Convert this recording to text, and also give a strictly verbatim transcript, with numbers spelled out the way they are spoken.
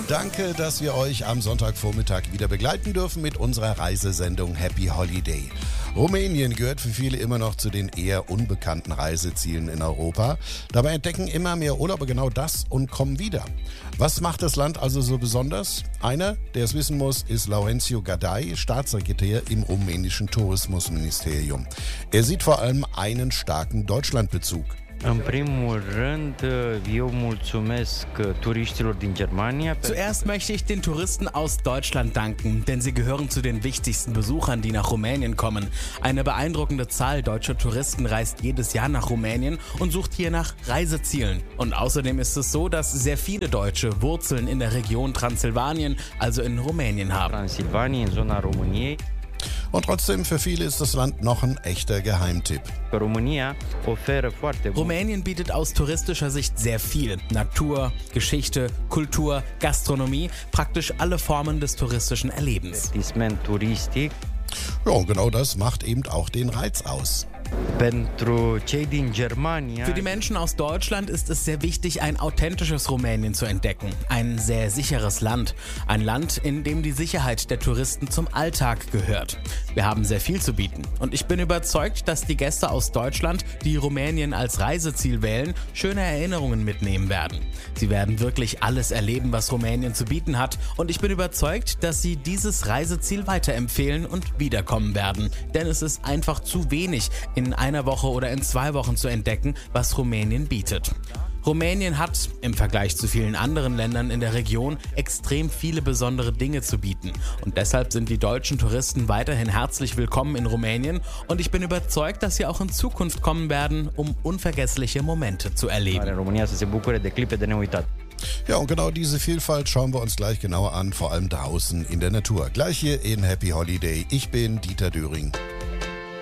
Danke, dass wir euch am Sonntagvormittag wieder begleiten dürfen mit unserer Reisesendung Happy Holiday. Rumänien gehört für viele immer noch zu den eher unbekannten Reisezielen in Europa. Dabei entdecken immer mehr Urlauber genau das und kommen wieder. Was macht das Land also so besonders? Einer, der es wissen muss, ist Laurențiu Gadai, Staatssekretär im rumänischen Tourismusministerium. Er sieht vor allem einen starken Deutschlandbezug. În primul rând, eu mulțumesc turiștilor din Germania. Zuerst möchte ich den Touristen aus Deutschland danken, denn sie gehören zu den wichtigsten Besuchern, die nach Rumänien kommen. Eine beeindruckende Zahl deutscher Touristen reist jedes Jahr nach Rumänien und sucht hier nach Reisezielen. Und außerdem ist es so, dass sehr viele Deutsche Wurzeln in der Region Transsilvanien, also in Rumänien haben. Transilvania, in zona României. Und trotzdem, für viele ist das Land noch ein echter Geheimtipp. Rumänien bietet aus touristischer Sicht sehr viel. Natur, Geschichte, Kultur, Gastronomie, praktisch alle Formen des touristischen Erlebens. Ja, und genau das macht eben auch den Reiz aus. Für die Menschen aus Deutschland ist es sehr wichtig, ein authentisches Rumänien zu entdecken. Ein sehr sicheres Land. Ein Land, in dem die Sicherheit der Touristen zum Alltag gehört. Wir haben sehr viel zu bieten. Und ich bin überzeugt, dass die Gäste aus Deutschland, die Rumänien als Reiseziel wählen, schöne Erinnerungen mitnehmen werden. Sie werden wirklich alles erleben, was Rumänien zu bieten hat. Und ich bin überzeugt, dass sie dieses Reiseziel weiterempfehlen und wiederkommen werden. Denn es ist einfach zu wenig, in einer Woche oder in zwei Wochen zu entdecken, was Rumänien bietet. Rumänien hat, im Vergleich zu vielen anderen Ländern in der Region, extrem viele besondere Dinge zu bieten. Und deshalb sind die deutschen Touristen weiterhin herzlich willkommen in Rumänien. Und ich bin überzeugt, dass sie auch in Zukunft kommen werden, um unvergessliche Momente zu erleben. Ja, und genau diese Vielfalt schauen wir uns gleich genauer an, vor allem draußen in der Natur. Gleich hier in Happy Holiday. Ich bin Dieter Döring.